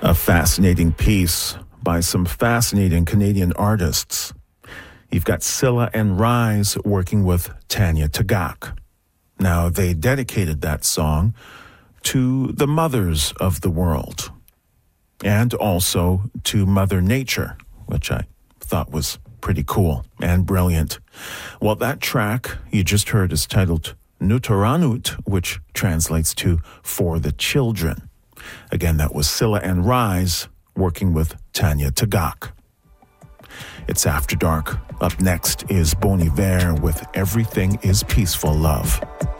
A fascinating piece by some fascinating Canadian artists. You've got Cilla and Rise working with Tanya Tagaq. Now, they dedicated that song to the mothers of the world and also to Mother Nature, which I thought was pretty cool and brilliant. Well, that track you just heard is titled Nutaranut, which translates to For the Children. Again, that was Cilla and Rise working with Tanya Tagaq. It's After Dark. Up next is Bon Iver with Everything is Peaceful Love.